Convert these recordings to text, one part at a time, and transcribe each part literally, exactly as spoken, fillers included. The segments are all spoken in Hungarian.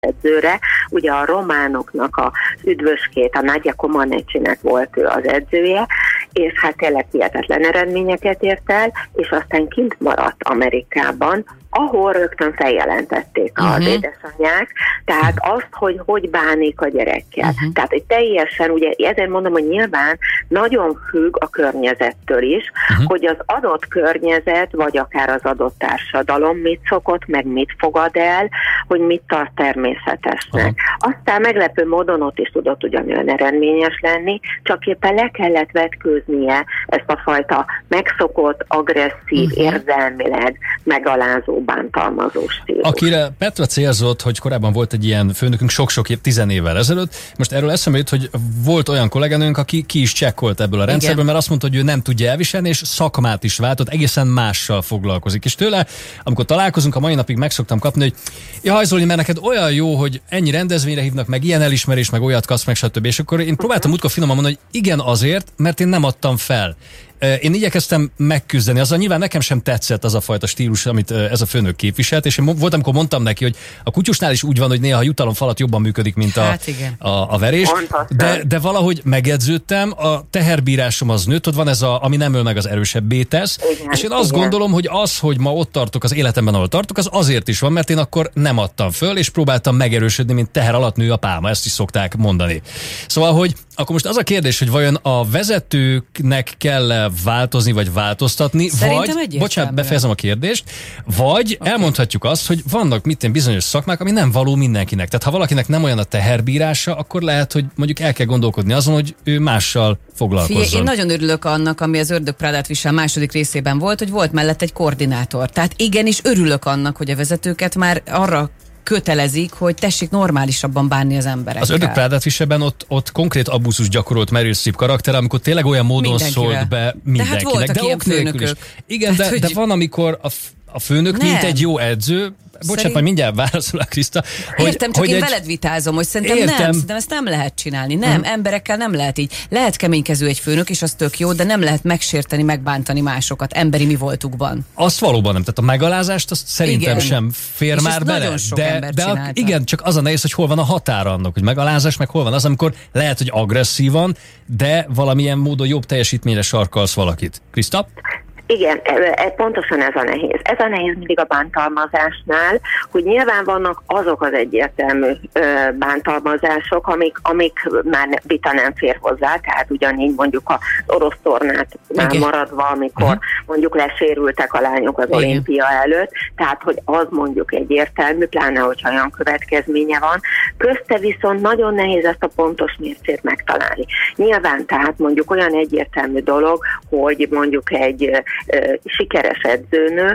edzőre. Ugye a románoknak az üdvöskét, a Nadia Comanecinek volt ő az edzője, és hát tényleg hihetetlen eredményeket ért el, és aztán kint maradt Amerikában, ahol rögtön feljelentették uh-huh. az édesanyják, tehát azt, hogy hogy bánik a gyerekkel. Uh-huh. Tehát, hogy teljesen, ugye ezért mondom, hogy nyilván nagyon függ a környezettől is, uh-huh. hogy az adott környezet, vagy akár az adott társadalom mit szokott, meg mit fogad el, hogy mit tart természetesnek. Uh-huh. Aztán meglepő módon ott is tudott ugyanolyan eredményes lenni, csak éppen le kellett vetkőznie ezt a fajta megszokott, agresszív, uh-huh. érzelmileg megalázó, bántalmazó stílus. Akire Petra célzott, hogy korábban volt egy ilyen főnökünk sok-sok év, tizen évvel ezelőtt, most erről eszembe jut, hogy volt olyan kolléganőnk, aki ki is csekkolt ebből a rendszerből, igen. mert azt mondta, hogy ő nem tudja elviselni, és szakmát is váltott, egészen mással foglalkozik. És tőle, amikor találkozunk, a mai napig meg szoktam kapni, hogy jaj, Zoli, mert neked olyan jó, hogy ennyi rendezvényre hívnak, meg ilyen elismerés, meg olyat kapsz, meg stb. És akkor én próbáltam múltkor finoman mondani, hogy igen, azért, mert én nem adtam fel. Én igyekeztem megküzdeni, azzal nyilván nekem sem tetszett az a fajta stílus, amit ez a főnök képviselt, és én volt, amikor mondtam neki, hogy a kutyusnál is úgy van, hogy néha a jutalomfalat jobban működik, mint a, hát a, a verés, de, de valahogy megedződtem, a teherbírásom az nőtt, ott van ez a, ami nem öl meg, az erősebbé tesz, igen, és én azt igen. gondolom, hogy az, hogy ma ott tartok az életemben, ahol tartok, az azért is van, mert én akkor nem adtam föl, és próbáltam megerősödni, mint teher alatt nő a pálma, ezt is szokták mondani. Szóval, hogy akkor most az a kérdés, hogy vajon a vezetőknek kell változni, vagy változtatni, Szerintem vagy, bocsánat, befejezem a kérdést, vagy okay. elmondhatjuk azt, hogy vannak mit bizonyos szakmák, ami nem való mindenkinek. Tehát ha valakinek nem olyan a teherbírása, akkor lehet, hogy mondjuk el kell gondolkodni azon, hogy ő mással foglalkozzon. Figyelj, én nagyon örülök annak, ami az Ördög Prádát visel második részében volt, hogy volt mellett egy koordinátor. Tehát igenis örülök annak, hogy a vezetőket már arra kötelezik, hogy tessék normálisabban bánni az emberekkel. Az Ördög Prádát viselben ott, ott konkrét abuszus gyakorolt Meryl Streep karakter, amikor tényleg olyan módon szólt be mindenkinek. De hát voltak de ilyen főnökök. Igen, de, hogy... de van, amikor a, a főnök, nem. mint egy jó edző, bocsánat, Szerint... majd mindjárt válaszolok, Kriszta. Hogy, Értem, csak hogy én egy... veled vitázom, hogy szerintem Értem. nem, szerintem ezt nem lehet csinálni. Nem, hmm. emberekkel nem lehet így. Lehet keménykező egy főnök, és az tök jó, de nem lehet megsérteni, megbántani másokat emberi mi voltukban. Azt valóban nem. Tehát a megalázást azt szerintem igen. sem fér és már bele. De, de a, igen, csak az a nehéz, hogy hol van a határa annak, hogy megalázás, meg hol van az, amikor lehet, hogy agresszívan, de valamilyen módon jobb teljesítményre sarkalsz valakit. Kriszta? Igen, pontosan ez a nehéz. Ez a nehéz mindig a bántalmazásnál, hogy nyilván vannak azok az egyértelmű bántalmazások, amik, amik már vita nem fér hozzá, tehát ugyanígy mondjuk az orosz tornát már maradva, amikor uh-huh. mondjuk lesérültek a lányok az Igen. olimpia előtt, tehát hogy az mondjuk egyértelmű, pláne hogyha olyan következménye van. Közte viszont nagyon nehéz ezt a pontos mércét megtalálni. Nyilván tehát mondjuk olyan egyértelmű dolog, hogy mondjuk egy sikeres edzőnő,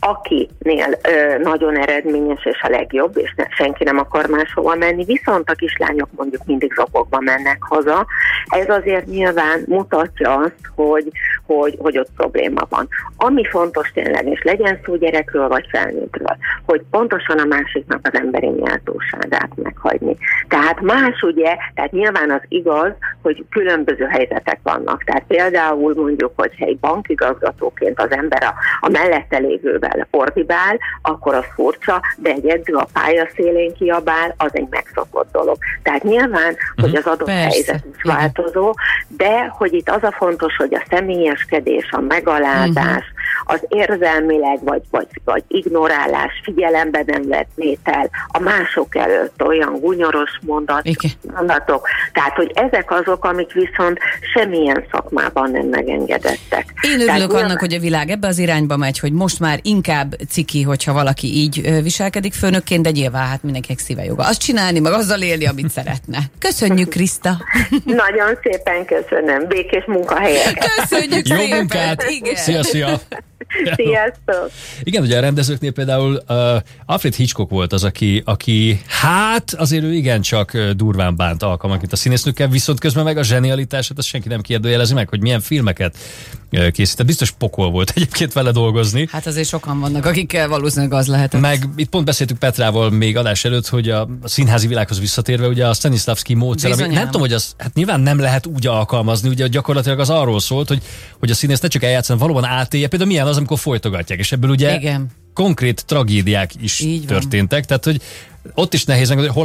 akinél ö, nagyon eredményes és a legjobb, és ne, senki nem akar máshova menni, viszont a kislányok mondjuk mindig zokogva mennek haza. Ez azért nyilván mutatja azt, hogy, hogy, hogy ott probléma van. Ami fontos tényleg, és legyen szó gyerekről vagy felnőttről, hogy pontosan a másiknak az emberi méltóságát meghagyni. Tehát más ugye, tehát nyilván az igaz, hogy különböző helyzetek vannak. Tehát például mondjuk, hogyha egy bankigazgatóként az ember a, a mellette lévővel ordibál, akkor az furcsa, de egy edző a pályaszélén kiabál, az egy megszokott dolog. Tehát nyilván, uh-huh. hogy az adott Persze. helyzet is változó, de hogy itt az a fontos, hogy a személyeskedés, a megalázás, uh-huh. az érzelmileg, vagy, vagy, vagy ignorálás, figyelembe nem vett vétel, a mások előtt olyan gunyoros mondat, mondatok. Tehát, hogy ezek azok, amik viszont semmilyen szakmában nem megengedettek. Én örülök Tehát, annak, nyilván... hogy a világ ebbe az irányba megy, hogy most már inkább ciki, hogyha valaki így viselkedik főnökként, de nyilván hát mindenkinek szíve joga. Azt csinálni, meg azzal élni, amit szeretne. Köszönjük, Kriszta! Nagyon szépen köszönöm. Békés munkahelyeket. Köszönjük Jó szépen! munkát! Igen. Szia, szia! Sziasztok! Igen, ugye a rendezőknél például uh, Alfred Hitchcock volt az, aki, aki hát azért ő igencsak uh, durván bánt alkalmanként a színésznőkkel, viszont közben meg a zsenialitását, azt senki nem kérdőjelezi meg, hogy milyen filmeket uh, készített. Biztos pokol volt egyébként vele dolgozni. Hát azért sokan vannak, akikkel valószínűleg az lehetett. Meg itt pont beszéltük Petrával még adás előtt, hogy a, a színházi világhoz visszatérve, ugye a Stanislavski módszer, ami nem tudom, hogy az, hát nyilván nem lehet úgy alkalmazni, ugye gyakorlatilag az arról szólt, hogy, hogy a színész ne csak eljátszani, valóban átélje. Például milyen az, az, amikor folytogatják, és ebből ugye igen. konkrét tragédiák is történtek, tehát hogy ott is nehéz meg, hogy hol